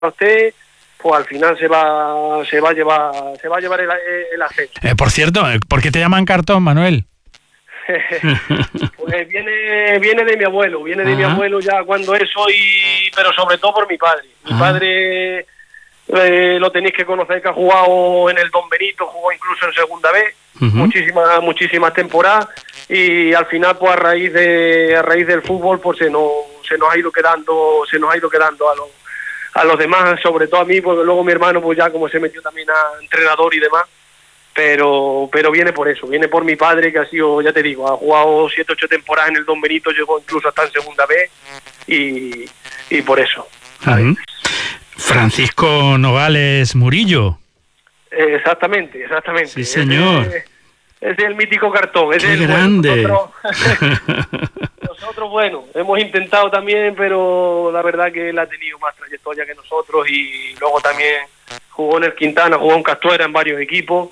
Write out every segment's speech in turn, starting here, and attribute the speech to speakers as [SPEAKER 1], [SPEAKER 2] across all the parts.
[SPEAKER 1] usted, pues al final se va a llevar el ascenso.
[SPEAKER 2] Por cierto, ¿por qué te llaman cartón, Manuel?
[SPEAKER 1] Pues viene de mi abuelo, de mi abuelo ya cuando eso, pero sobre todo por mi padre. Mi padre lo tenéis que conocer, que ha jugado en el Don Benito, jugó incluso en segunda B, muchísimas temporadas, y al final pues a raíz del fútbol pues se nos ha ido quedando a los demás, sobre todo a mí, porque luego mi hermano pues ya como se metió también a entrenador y demás. Pero viene por eso, viene por mi padre, que ha sido, ya te digo, ha jugado 7, 8 temporadas en el Don Benito, llegó incluso hasta en segunda B, y por eso.
[SPEAKER 2] Francisco Nogales Murillo.
[SPEAKER 1] Exactamente.
[SPEAKER 2] Sí, señor.
[SPEAKER 1] Ese es el mítico cartón.
[SPEAKER 2] ¡Qué grande!
[SPEAKER 1] Nosotros, bueno, hemos intentado también, pero la verdad que él ha tenido más trayectoria que nosotros, y luego también jugó en el Quintana, jugó en Castuera, en varios equipos,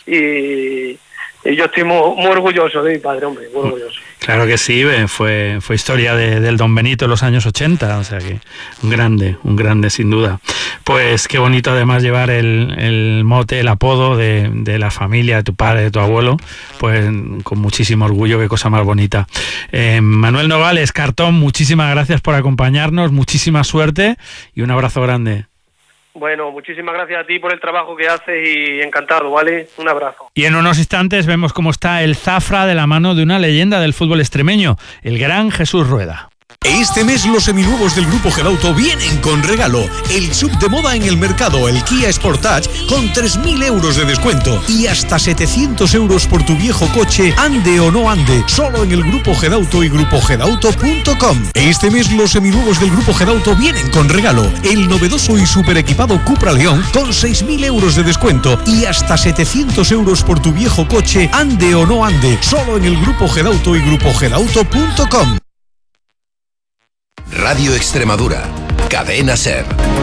[SPEAKER 1] y yo estoy muy orgulloso de mi padre, hombre, muy orgulloso.
[SPEAKER 2] Claro que sí, fue historia del Don Benito en los años 80, o sea que un grande sin duda. Pues qué bonito además llevar el mote, el apodo de la familia, de tu padre, de tu abuelo, pues con muchísimo orgullo, qué cosa más bonita. Manuel Nogales, cartón, muchísimas gracias por acompañarnos, muchísima suerte y un abrazo grande.
[SPEAKER 1] Bueno, muchísimas gracias a ti por el trabajo que haces y encantado, ¿vale? Un abrazo.
[SPEAKER 2] Y en unos instantes vemos cómo está el Zafra de la mano de una leyenda del fútbol extremeño, el gran Jesús Rueda.
[SPEAKER 3] Este mes los seminuevos del Grupo Gedauto vienen con regalo. El sub de moda en el mercado, el Kia Sportage, con 3.000 euros de descuento y hasta 700 euros por tu viejo coche, ande o no ande, solo en el Grupo Gedauto y grupogedauto.com. Este mes los seminuevos del Grupo Gedauto vienen con regalo. El novedoso y super equipado Cupra León con 6.000 euros de descuento y hasta 700 euros por tu viejo coche, ande o no ande, solo en el Grupo Gedauto y grupogedauto.com.
[SPEAKER 4] Radio Extremadura, Cadena SER.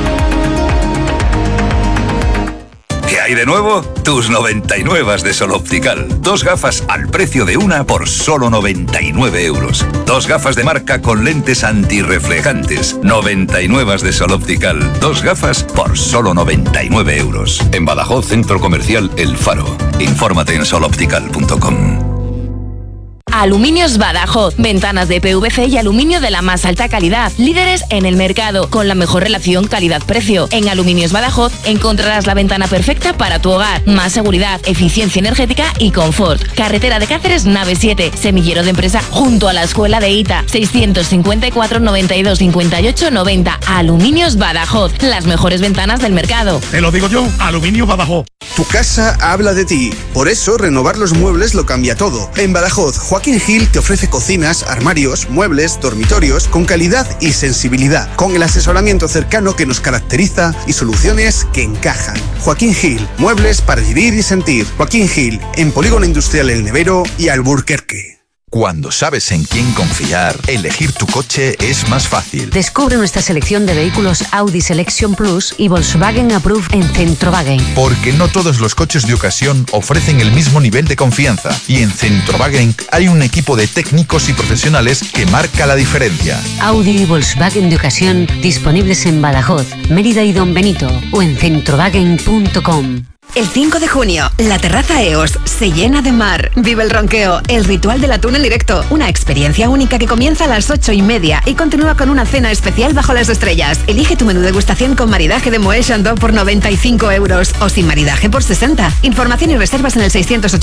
[SPEAKER 4] ¿Qué hay de nuevo? Tus 99 de Sol Optical. 2 gafas al precio de una por solo 99 euros. 2 gafas de marca con lentes antirreflejantes. 99 de Sol Optical. 2 gafas por solo 99 euros. En Badajoz, Centro Comercial El Faro. Infórmate en soloptical.com.
[SPEAKER 5] Aluminios Badajoz, ventanas de PVC y aluminio de la más alta calidad, líderes en el mercado, con la mejor relación calidad-precio. En Aluminios Badajoz encontrarás la ventana perfecta para tu hogar, más seguridad, eficiencia energética y confort. Carretera de Cáceres, nave 7, semillero de empresa junto a la escuela de ITA, 654 92 58 90. Aluminios Badajoz, las mejores ventanas del mercado.
[SPEAKER 6] Te lo digo yo, Aluminios Badajoz.
[SPEAKER 7] Tu casa habla de ti, por eso renovar los muebles lo cambia todo. En Badajoz, Joaquín Gil te ofrece cocinas, armarios, muebles, dormitorios con calidad y sensibilidad, con el asesoramiento cercano que nos caracteriza y soluciones que encajan. Joaquín Gil, muebles para vivir y sentir. Joaquín Gil, en Polígono Industrial El Nevero y Alburquerque.
[SPEAKER 4] Cuando sabes en quién confiar, elegir tu coche es más fácil.
[SPEAKER 8] Descubre nuestra selección de vehículos Audi Selection Plus y Volkswagen Approved en Centrowagen.
[SPEAKER 4] Porque no todos los coches de ocasión ofrecen el mismo nivel de confianza. Y en Centrowagen hay un equipo de técnicos y profesionales que marca la diferencia.
[SPEAKER 8] Audi y Volkswagen de ocasión disponibles en Badajoz, Mérida y Don Benito o en centrowagen.com.
[SPEAKER 9] El 5 de junio, la terraza EOS se llena de mar. Vive el ronqueo, el ritual del atún en directo. Una experiencia única que comienza a las 8:30 y continúa con una cena especial bajo las estrellas. Elige tu menú degustación con maridaje de Moët Chandon por 95 euros o sin maridaje por 60. Información y reservas en el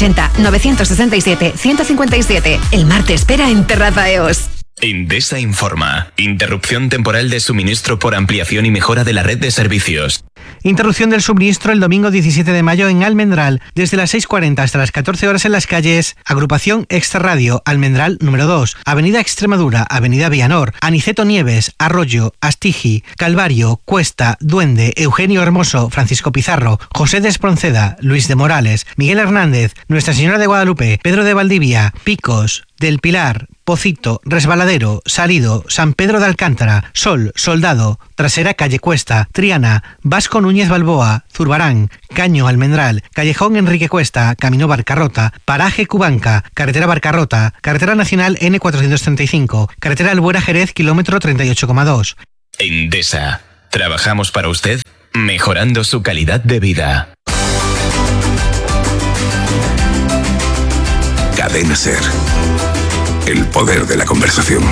[SPEAKER 9] 680-967-157. El mar te espera en Terraza EOS.
[SPEAKER 10] Endesa informa. Interrupción temporal de suministro por ampliación y mejora de la red de servicios.
[SPEAKER 11] Interrupción del suministro el domingo 17 de mayo en Almendral, desde las 6:40 hasta las 14 horas en las calles Agrupación Extra Radio, Almendral número 2, Avenida Extremadura, Avenida Villanor, Aniceto Nieves, Arroyo, Astigi, Calvario, Cuesta, Duende, Eugenio Hermoso, Francisco Pizarro, José de Espronceda, Luis de Morales, Miguel Hernández, Nuestra Señora de Guadalupe, Pedro de Valdivia, Picos, del Pilar, Pocito, Resbaladero, Salido, San Pedro de Alcántara, Sol, Soldado, Trasera Calle Cuesta, Triana, Vasco Núñez Balboa, Zurbarán, Caño Almendral, Callejón Enrique Cuesta, Camino Barcarrota, Paraje Cubanca, Carretera Barcarrota, Carretera Nacional N435, Carretera Albuera Jerez, kilómetro 38,2.
[SPEAKER 10] Endesa. Trabajamos para usted, mejorando su calidad de vida.
[SPEAKER 4] Cadena SER. El poder de la conversación.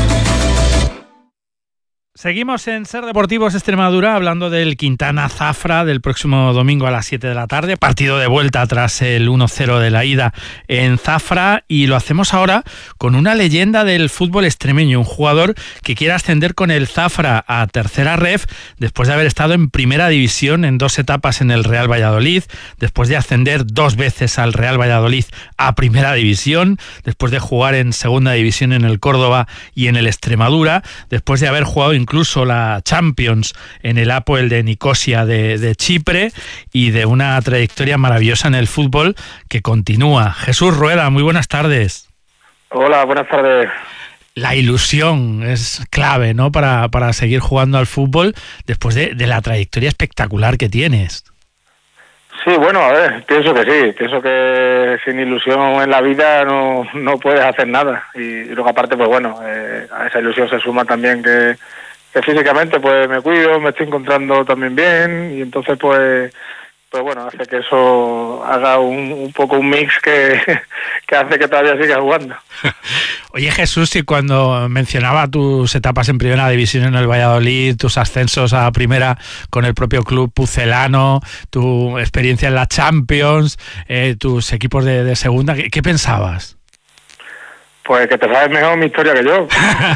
[SPEAKER 2] Seguimos en Ser Deportivos Extremadura hablando del Quintana Zafra del próximo domingo a las 7 de la tarde, partido de vuelta tras el 1-0 de la ida en Zafra, y lo hacemos ahora con una leyenda del fútbol extremeño, un jugador que quiere ascender con el Zafra a tercera ref después de haber estado en primera división en 2 etapas en el Real Valladolid, después de ascender 2 veces al Real Valladolid a primera división, después de jugar en segunda división en el Córdoba y en el Extremadura, después de haber jugado incluso la Champions en el Apoel de Nicosia de Chipre, y de una trayectoria maravillosa en el fútbol que continúa. Jesús Rueda, muy buenas tardes.
[SPEAKER 12] Hola, buenas tardes.
[SPEAKER 2] La ilusión es clave, ¿no?, para seguir jugando al fútbol después de la trayectoria espectacular que tienes.
[SPEAKER 12] Sí, bueno, a ver, pienso que sí. Pienso que sin ilusión en la vida no puedes hacer nada. Y luego aparte, pues bueno, a esa ilusión se suma también que físicamente pues me cuido, me estoy encontrando también bien, y entonces pues bueno, hace que eso haga un poco un mix que hace que todavía siga jugando.
[SPEAKER 2] Oye, Jesús, y cuando mencionaba tus etapas en primera división en el Valladolid, tus ascensos a primera con el propio club pucelano, tu experiencia en la Champions, tus equipos de segunda, ¿qué pensabas?
[SPEAKER 12] Pues que te sabes mejor mi historia que yo.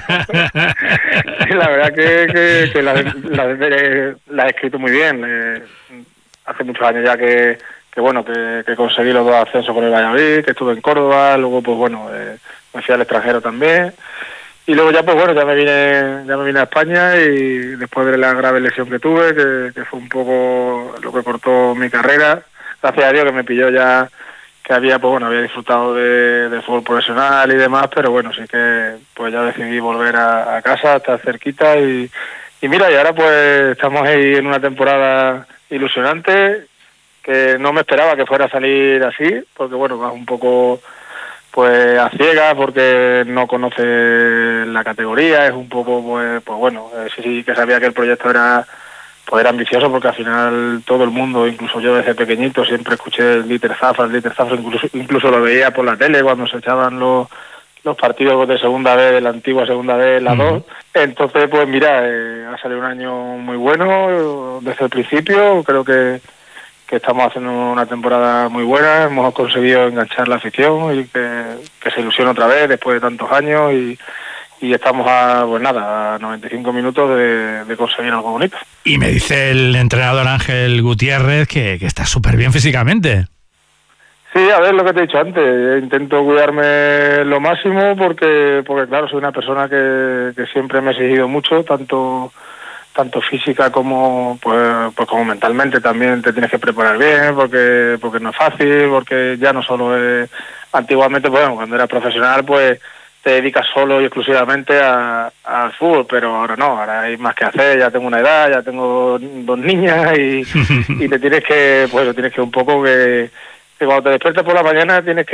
[SPEAKER 12] La verdad que la he escrito muy bien. Hace muchos años ya que conseguí los 2 ascensos con el Valladolid, que estuve en Córdoba, luego pues bueno, me fui al extranjero también, y luego ya pues bueno, ya me vine a España, y después de la grave lesión que tuve, que fue un poco lo que cortó mi carrera, gracias a Dios que me pilló ya que había disfrutado de fútbol profesional y demás, pero bueno, sí que pues ya decidí volver a casa, estar cerquita, y mira, y ahora pues estamos ahí en una temporada ilusionante, que no me esperaba que fuera a salir así, porque bueno, vas un poco pues a ciegas, porque no conoce la categoría, es un poco pues bueno, sí que sabía que el proyecto era ambicioso, porque al final todo el mundo, incluso yo desde pequeñito, siempre escuché el Dieter Zafra, incluso lo veía por la tele cuando se echaban los partidos de segunda B, de la antigua segunda B, la 2. Entonces, pues mira, ha salido un año muy bueno desde el principio. Creo que estamos haciendo una temporada muy buena. Hemos conseguido enganchar la afición y que se ilusione otra vez después de tantos años, y estamos a 95 minutos de conseguir algo bonito.
[SPEAKER 2] Y me dice el entrenador Ángel Gutiérrez que está súper bien físicamente.
[SPEAKER 12] Sí, a ver, lo que te he dicho antes, intento cuidarme lo máximo porque claro, soy una persona que siempre me he exigido mucho, tanto física como como mentalmente. También te tienes que preparar bien, porque no es fácil, porque ya no solo es... Antiguamente, cuando eras profesional, pues te dedicas solo y exclusivamente al fútbol, pero ahora no, ahora hay más que hacer. Ya tengo una edad, ya tengo 2 niñas, y te tienes que un poco que cuando te despiertas por la mañana tienes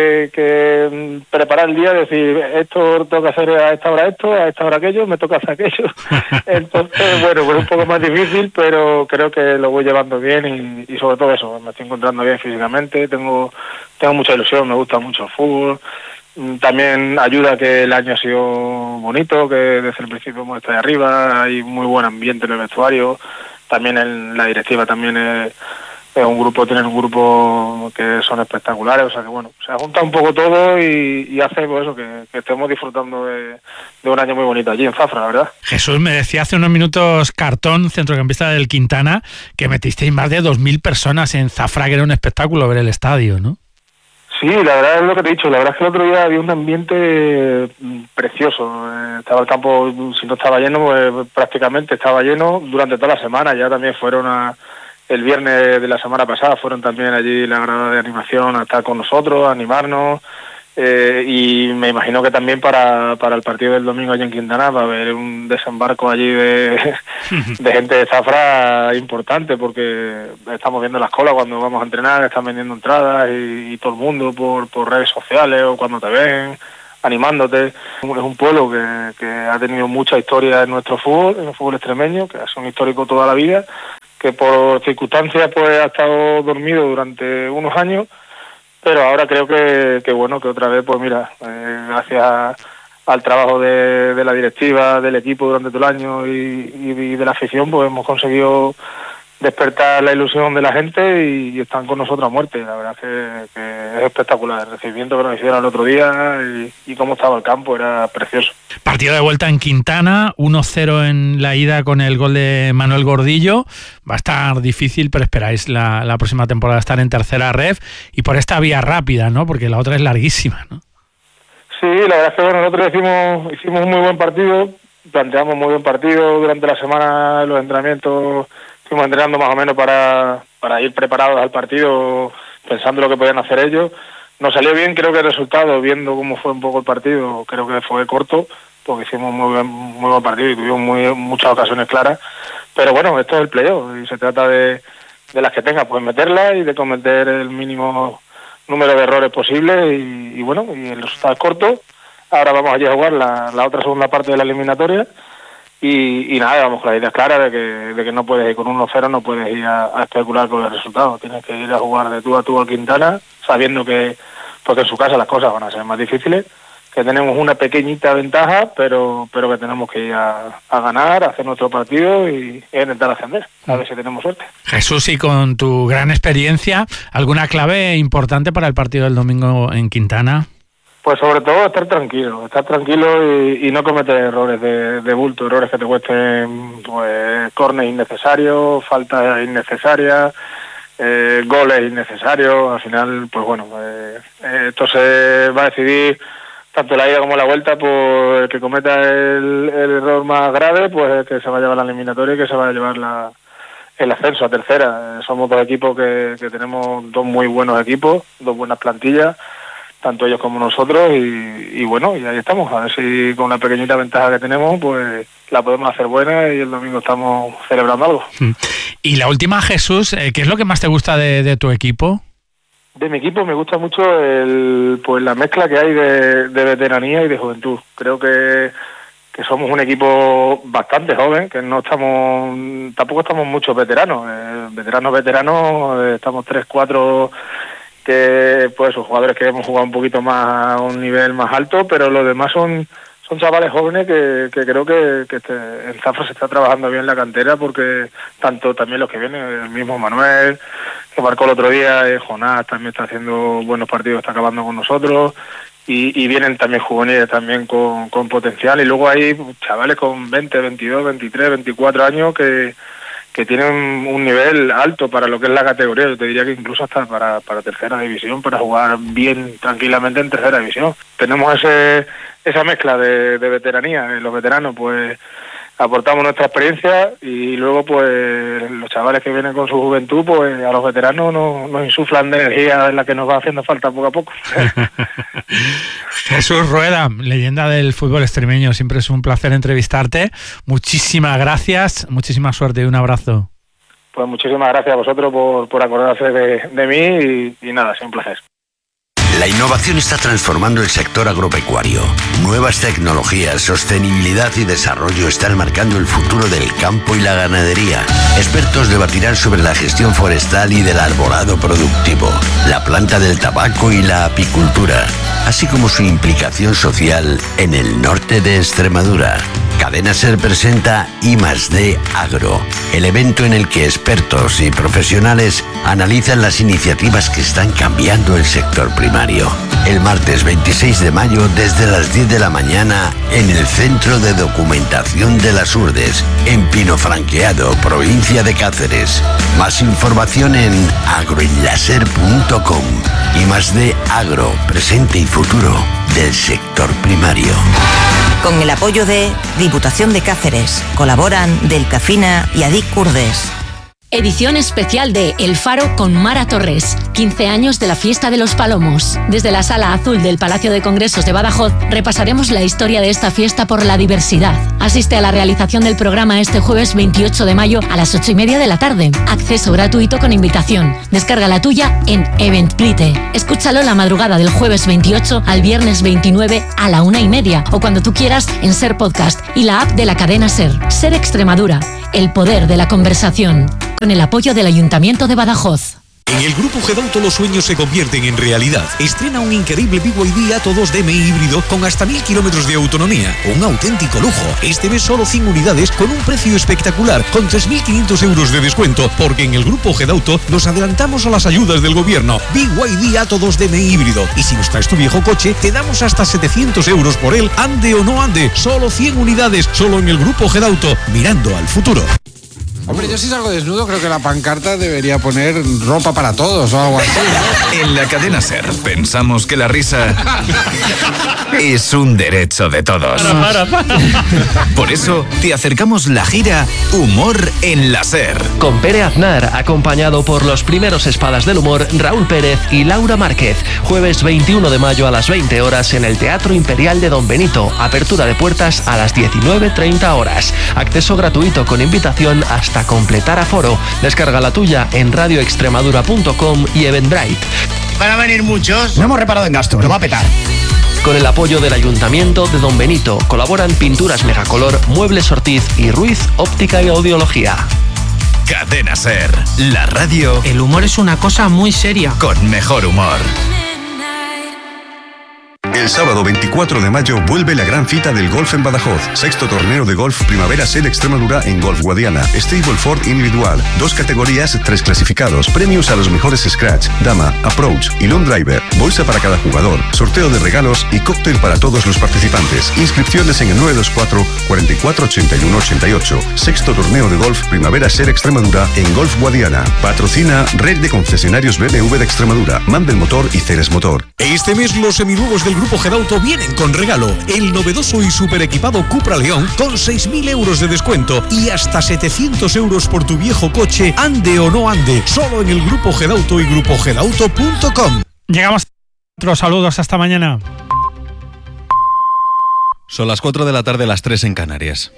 [SPEAKER 12] que preparar el día, decir, esto tengo que hacer a esta hora esto, a esta hora aquello, me toca hacer aquello. Entonces, bueno, pues un poco más difícil, pero creo que lo voy llevando bien, y sobre todo eso, me estoy encontrando bien físicamente, tengo mucha ilusión, me gusta mucho el fútbol. También ayuda que el año ha sido bonito, que desde el principio hemos estado ahí arriba, hay muy buen ambiente en el vestuario, también en la directiva también tienen un grupo que son espectaculares, o sea que bueno, se junta un poco todo y hace pues eso, que estemos disfrutando de un año muy bonito allí en Zafra, la verdad.
[SPEAKER 2] Jesús, me decía hace unos minutos Cartón, centrocampista del Quintana, que metisteis más de 2.000 personas en Zafra, que era un espectáculo ver el estadio, ¿no?
[SPEAKER 12] Sí, la verdad es lo que te he dicho. La verdad es que el otro día había un ambiente precioso. Estaba el campo, si no estaba lleno, pues prácticamente estaba lleno durante toda la semana. Ya también fueron el viernes de la semana pasada, fueron también allí la grada de animación a estar con nosotros, a animarnos. Y me imagino que también para el partido del domingo allí en Quintana va a haber un desembarco allí de gente de Zafra importante, porque estamos viendo las colas cuando vamos a entrenar, están vendiendo entradas, y todo el mundo por redes sociales o cuando te ven, animándote. Es un pueblo que ha tenido mucha historia en nuestro fútbol, en el fútbol extremeño, que ha sido un histórico toda la vida, que por circunstancias pues ha estado dormido durante unos años, pero ahora creo que bueno, que otra vez pues mira, gracias al trabajo de la directiva, del equipo durante todo el año y de la afición, pues hemos conseguido despertar la ilusión de la gente y están con nosotros a muerte. La verdad que es espectacular el recibimiento que nos hicieron el otro día y cómo estaba el campo, era precioso.
[SPEAKER 2] Partido de vuelta en Quintana, 1-0 en la ida con el gol de Manuel Gordillo. Va a estar difícil, pero esperáis la próxima temporada estar en tercera ref y por esta vía rápida, ¿no? Porque la otra es larguísima, ¿no?
[SPEAKER 12] Sí, la verdad es que bueno, nosotros hicimos un muy buen partido, planteamos muy buen partido durante la semana, los entrenamientos. Estuvimos entrenando más o menos para ir preparados al partido, pensando lo que podían hacer ellos. Nos salió bien, creo que el resultado, viendo cómo fue un poco el partido, creo que fue corto, porque hicimos muy buen partido y tuvimos muchas ocasiones claras. Pero bueno, esto es el playoff y se trata de las que tenga, pues meterlas y de cometer el mínimo número de errores posible y bueno, y el resultado es corto. Ahora vamos allí a jugar la otra segunda parte de la eliminatoria. Y nada, vamos con la idea clara de que no puedes ir con 1-0, no puedes ir a especular con el resultado. Tienes que ir a jugar de tú a tú al Quintana, sabiendo que porque en su casa las cosas van a ser más difíciles, que tenemos una pequeñita ventaja, pero que tenemos que ir a ganar, a hacer nuestro partido y intentar ascender, a ver si tenemos suerte.
[SPEAKER 2] Jesús, y con tu gran experiencia, ¿alguna clave importante para el partido del domingo en Quintana?
[SPEAKER 12] Pues sobre todo estar tranquilo y no cometer errores de bulto, errores que te cuesten pues córneres innecesarios, faltas innecesarias, goles innecesarios. Al final, pues bueno, esto se va a decidir tanto la ida como la vuelta por el que cometa el error más grave, pues el que se va a llevar la eliminatoria y que se va a llevar el ascenso a tercera. Somos dos equipos que tenemos dos muy buenos equipos, dos buenas plantillas, tanto ellos como nosotros, y bueno, y ahí estamos, a ver si con la pequeñita ventaja que tenemos, pues la podemos hacer buena y el domingo estamos celebrando algo.
[SPEAKER 2] Y la última, Jesús, ¿qué es lo que más te gusta de tu equipo?
[SPEAKER 12] De mi equipo me gusta mucho pues la mezcla que hay de veteranía y de juventud. Creo que somos un equipo bastante joven, que tampoco estamos muchos veteranos, veteranos, estamos 3-4 que pues son jugadores que hemos jugado un poquito más a un nivel más alto, pero los demás son chavales jóvenes que creo que en Zafra se está trabajando bien la cantera, porque tanto también los que vienen, el mismo Manuel, que marcó el otro día, Jonás también está haciendo buenos partidos, está acabando con nosotros, y vienen también juveniles también con potencial, y luego hay chavales con 20, 22, 23, 24 años que tienen un nivel alto para lo que es la categoría. Yo te diría que incluso hasta para tercera división, para jugar bien tranquilamente en tercera división. Tenemos esa mezcla de veteranía. Los veteranos pues aportamos nuestra experiencia y luego pues los chavales que vienen con su juventud, pues a los veteranos nos insuflan de energía en la que nos va haciendo falta poco a poco.
[SPEAKER 2] Jesús Rueda, leyenda del fútbol extremeño, siempre es un placer entrevistarte. Muchísimas gracias, muchísima suerte y un abrazo.
[SPEAKER 12] Pues muchísimas gracias a vosotros por acordarse de mí y nada, ha sido un placer.
[SPEAKER 13] La innovación está transformando el sector agropecuario. Nuevas tecnologías, sostenibilidad y desarrollo están marcando el futuro del campo y la ganadería. Expertos debatirán sobre la gestión forestal y del arbolado productivo, la planta del tabaco y la apicultura, así como su implicación social en el norte de Extremadura. Cadena Ser presenta I+D Agro, el evento en el que expertos y profesionales analizan las iniciativas que están cambiando el sector primario. El martes 26 de mayo desde las 10 de la mañana en el Centro de Documentación de las Urdes, en Pinofranqueado, provincia de Cáceres. Más información en agroenlaser.com. I+D Agro, presente y futuro del sector primario.
[SPEAKER 14] Con el apoyo de Diputación de Cáceres, colaboran Delcafina y Adic Urdes. Edición especial de El Faro con Mara Torres. 15 años de la Fiesta de los Palomos. Desde la Sala Azul del Palacio de Congresos de Badajoz repasaremos la historia de esta fiesta por la diversidad. Asiste a la realización del programa este jueves 28 de mayo a las 8:30 de la tarde. Acceso gratuito con invitación. Descarga la tuya en Eventbrite. Escúchalo la madrugada del jueves 28 al viernes 29 a la 1:30 o cuando tú quieras en Ser Podcast y la app de la cadena Ser. Ser Extremadura. El poder de la conversación. Con el apoyo del Ayuntamiento de Badajoz.
[SPEAKER 3] En el Grupo Gedauto los sueños se convierten en realidad. Estrena un increíble BYD Atto 2 DMI híbrido con hasta 1000 kilómetros de autonomía. Un auténtico lujo. Este mes solo 100 unidades con un precio espectacular, con 3.500 euros de descuento, porque en el Grupo Gedauto nos adelantamos a las ayudas del gobierno. BYD Atto 2 DMI híbrido. Y si nos traes tu viejo coche, te damos hasta 700 euros por él, ande o no ande. Solo 100 unidades, solo en el Grupo Gedauto, mirando al futuro.
[SPEAKER 15] Hombre, yo si salgo desnudo creo que la pancarta debería poner ropa para todos o algo así, ¿no?
[SPEAKER 4] En la cadena Ser pensamos que la risa es un derecho de todos.
[SPEAKER 16] Para.
[SPEAKER 4] Por eso te acercamos la gira Humor en la Ser.
[SPEAKER 16] Con Pere Aznar, acompañado por los primeros espadas del humor, Raúl Pérez y Laura Márquez. Jueves 21 de mayo a las 20 horas en el Teatro Imperial de Don Benito. Apertura de puertas a las 19:30 horas. Acceso gratuito con invitación hasta completar aforo. Descarga la tuya en radioextremadura.com y Eventbrite.
[SPEAKER 17] Van a venir muchos. No hemos reparado en gasto, lo va a petar.
[SPEAKER 16] Con el apoyo del Ayuntamiento de Don Benito colaboran Pinturas Megacolor, Muebles Ortiz y Ruiz Óptica y Audiología.
[SPEAKER 4] Cadena Ser, la radio.
[SPEAKER 18] El humor es una cosa muy seria.
[SPEAKER 4] Con mejor humor.
[SPEAKER 19] El sábado 24 de mayo vuelve la gran cita del golf en Badajoz. 6º torneo de golf Primavera Ser Extremadura en Golf Guadiana. Stableford individual. 2 categorías, 3 clasificados. Premios a los mejores scratch, dama, approach y long driver. Bolsa para cada jugador. Sorteo de regalos y cóctel para todos los participantes. Inscripciones en el 924 44 81 88. 6º torneo de golf Primavera Ser Extremadura en Golf Guadiana. Patrocina Red de Concesionarios BMW de Extremadura. Mandel Motor y Ceres Motor.
[SPEAKER 3] Este mes los seminuevos del Grupo Gedauto vienen con regalo. El novedoso y super equipado Cupra León con 6.000 euros de descuento y hasta 700 euros por tu viejo coche, ande o no ande. Solo en el Grupo Gedauto y grupogedauto.com.
[SPEAKER 2] Llegamos a otros saludos. Hasta mañana.
[SPEAKER 20] Son las 4 de la tarde, las 3 en Canarias.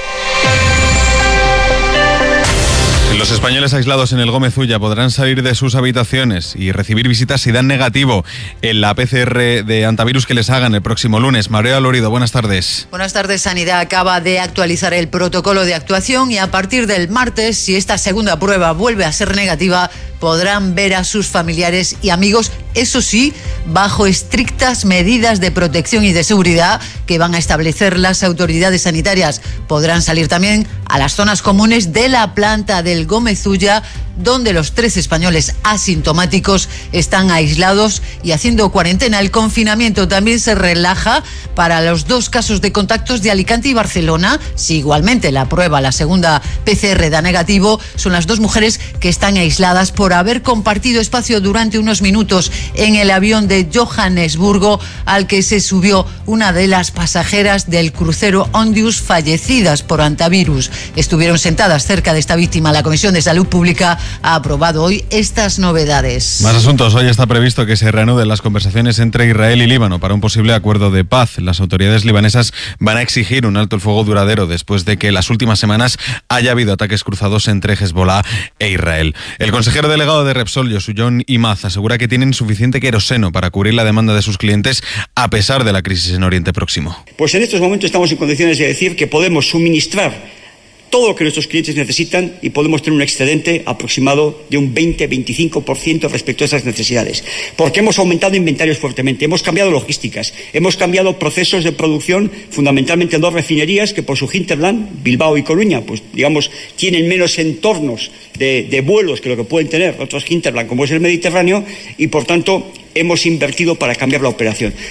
[SPEAKER 20] Los españoles aislados en el Gómez Ulla podrán salir de sus habitaciones y recibir visitas si dan negativo en la PCR de antivirus que les hagan el próximo lunes. María Lorido, buenas tardes.
[SPEAKER 21] Buenas tardes. Sanidad acaba de actualizar el protocolo de actuación y a partir del martes, si esta segunda prueba vuelve a ser negativa, podrán ver a sus familiares y amigos, eso sí, bajo estrictas medidas de protección y de seguridad que van a establecer las autoridades sanitarias. Podrán salir también a las zonas comunes de la planta del Gómez Ulla, donde los 13 españoles asintomáticos están aislados y haciendo cuarentena. El confinamiento también se relaja para los 2 casos de contactos de Alicante y Barcelona. Si igualmente la prueba, la segunda PCR, da negativo, son las 2 mujeres que están aisladas por haber compartido espacio durante unos minutos en el avión de Johannesburgo al que se subió una de las pasajeras del crucero Ondius, fallecidas por antivirus. Estuvieron sentadas cerca de esta víctima. La Comisión de Salud Pública ha aprobado hoy estas novedades.
[SPEAKER 20] Más asuntos. Hoy está previsto que se reanuden las conversaciones entre Israel y Líbano para un posible acuerdo de paz. Las autoridades libanesas van a exigir un alto el fuego duradero después de que en las últimas semanas haya habido ataques cruzados entre Hezbollah e Israel. El consejero delegado de Repsol, Yosuyon Imaz, asegura que tienen suficiente queroseno para cubrir la demanda de sus clientes a pesar de la crisis en Oriente Próximo.
[SPEAKER 22] Pues en estos momentos estamos en condiciones de decir que podemos suministrar todo lo que nuestros clientes necesitan y podemos tener un excedente aproximado de un 20-25% respecto a esas necesidades. Porque hemos aumentado inventarios fuertemente, hemos cambiado logísticas, hemos cambiado procesos de producción, fundamentalmente en 2 refinerías que por su hinterland, Bilbao y Coruña, pues digamos, tienen menos entornos de vuelos que lo que pueden tener otros hinterland como es el Mediterráneo y por tanto hemos invertido para cambiar la operación.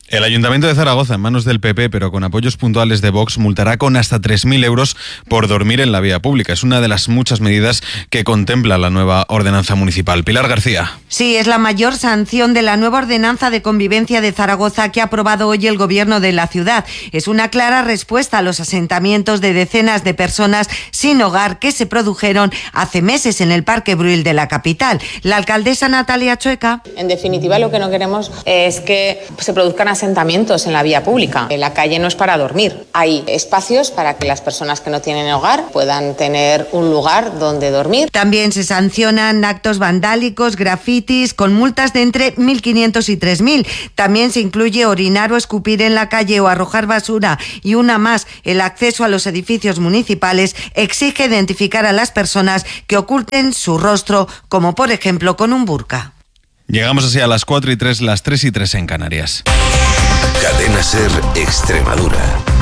[SPEAKER 20] El Ayuntamiento de Zaragoza, en manos del PP, pero con apoyos puntuales de Vox, multará con hasta 3.000 euros por dormir en la vía pública. Es una de las muchas medidas que contempla la nueva ordenanza municipal. Pilar García.
[SPEAKER 1] Sí, es la mayor sanción de la nueva ordenanza de convivencia de Zaragoza que ha aprobado hoy el Gobierno de la ciudad. Es una clara respuesta a los asentamientos de decenas de personas sin hogar que se produjeron hace meses en el Parque Brühl de la capital. La alcaldesa Natalia Chueca.
[SPEAKER 5] En definitiva, lo que no queremos es que se produzcan asentamientos en la vía pública. La calle no es para dormir. Hay espacios para que las personas que no tienen hogar puedan tener un lugar donde dormir.
[SPEAKER 1] También se sancionan actos vandálicos, grafitis, con multas de entre 1.500 y 3.000. También se incluye orinar o escupir en la calle o arrojar basura. Y una más, el acceso a los edificios municipales exige identificar a las personas que oculten su rostro, como por ejemplo con un burka.
[SPEAKER 20] Llegamos así a las 4:03, las 3:03 en Canarias.
[SPEAKER 13] Cadena SER Extremadura.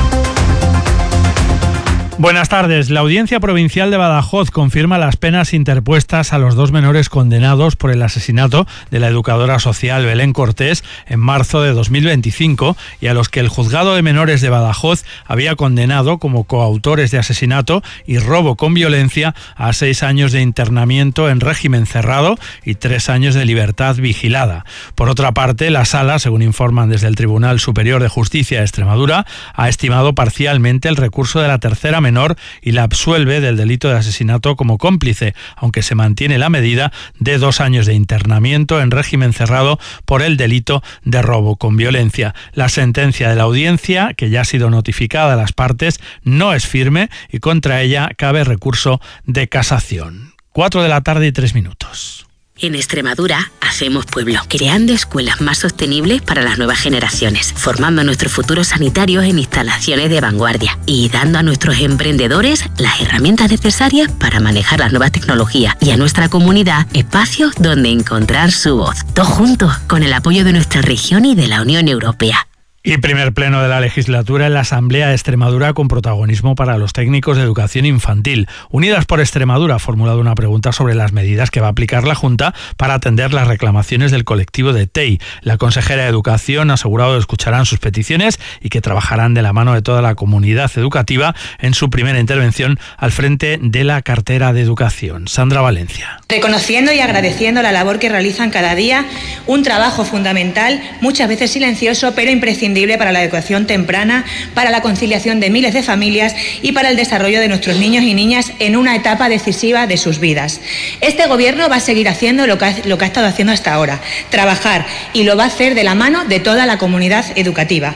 [SPEAKER 2] Buenas tardes. La Audiencia Provincial de Badajoz confirma las penas interpuestas a los 2 menores condenados por el asesinato de la educadora social Belén Cortés en marzo de 2025 y a los que el Juzgado de Menores de Badajoz había condenado como coautores de asesinato y robo con violencia a 6 años de internamiento en régimen cerrado y 3 años de libertad vigilada. Por otra parte, la Sala, según informan desde el Tribunal Superior de Justicia de Extremadura, ha estimado parcialmente el recurso de la tercera menor y la absuelve del delito de asesinato como cómplice, aunque se mantiene la medida de 2 años de internamiento en régimen cerrado por el delito de robo con violencia. La sentencia de la audiencia, que ya ha sido notificada a las partes, no es firme y contra ella cabe recurso de casación. 4:03 p.m.
[SPEAKER 23] En Extremadura hacemos pueblo, creando escuelas más sostenibles para las nuevas generaciones, formando a nuestros futuros sanitarios en instalaciones de vanguardia y dando a nuestros emprendedores las herramientas necesarias para manejar las nuevas tecnologías y a nuestra comunidad espacios donde encontrar su voz. Todos juntos, con el apoyo de nuestra región y de la Unión Europea.
[SPEAKER 2] Y primer pleno de la legislatura en la Asamblea de Extremadura con protagonismo para los técnicos de educación infantil. Unidas por Extremadura ha formulado una pregunta sobre las medidas que va a aplicar la Junta para atender las reclamaciones del colectivo de TEI. La consejera de Educación ha asegurado que escucharán sus peticiones y que trabajarán de la mano de toda la comunidad educativa en su primera intervención al frente de la cartera de Educación. Sandra Valencia.
[SPEAKER 24] Reconociendo y agradeciendo la labor que realizan cada día, un trabajo fundamental, muchas veces silencioso, pero imprescindible para la educación temprana, para la conciliación de miles de familias y para el desarrollo de nuestros niños y niñas en una etapa decisiva de sus vidas. Este Gobierno va a seguir haciendo lo que ha estado haciendo hasta ahora, trabajar, y lo va a hacer de la mano de toda la comunidad educativa.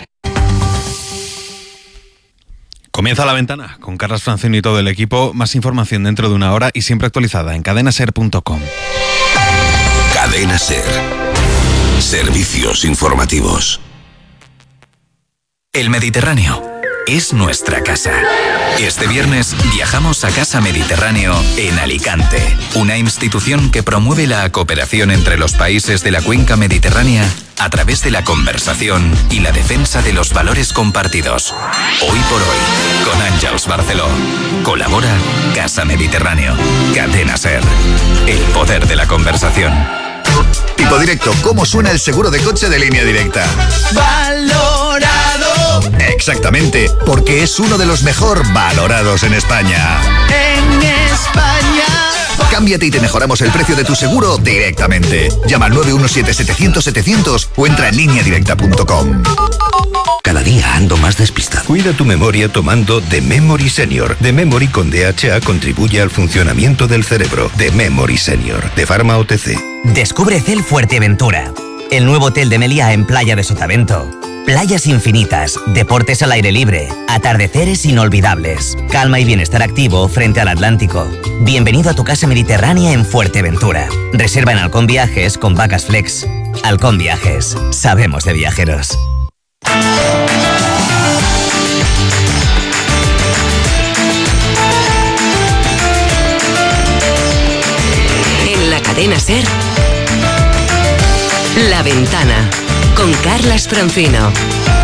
[SPEAKER 20] Comienza La Ventana con Carlas Francino y todo el equipo. Más información dentro de una hora y siempre actualizada en cadenaser.com.
[SPEAKER 13] Cadena SER. Servicios informativos.
[SPEAKER 10] El Mediterráneo es nuestra casa. Este viernes viajamos a Casa Mediterráneo en Alicante, una institución que promueve la cooperación entre los países de la cuenca mediterránea a través de la conversación y la defensa de los valores compartidos. Hoy por hoy, con Àngels Barceló. Colabora Casa Mediterráneo. Cadena SER. El poder de la conversación.
[SPEAKER 4] Tipo Directo, ¿cómo suena el seguro de coche de Línea Directa?
[SPEAKER 25] ¡Valorado!
[SPEAKER 4] Exactamente, porque es uno de los mejor valorados en España.
[SPEAKER 25] En España.
[SPEAKER 4] Cámbiate y te mejoramos el precio de tu seguro directamente. Llama al 917-700-700 o entra en lineadirecta.com.
[SPEAKER 13] Cada día ando más despistado.
[SPEAKER 26] Cuida tu memoria tomando The Memory Senior. The Memory con DHA contribuye al funcionamiento del cerebro. The Memory Senior, de Pharma OTC.
[SPEAKER 27] Descubre Cel Fuerteventura, el nuevo hotel de Meliá en Playa de Sotavento. Playas infinitas, deportes al aire libre, atardeceres inolvidables, calma y bienestar activo frente al Atlántico. Bienvenido a tu casa mediterránea en Fuerteventura. Reserva en Halcón Viajes con Vacas Flex. Halcón Viajes, sabemos de viajeros.
[SPEAKER 8] En la cadena SER, La Ventana, con Carlas Francino.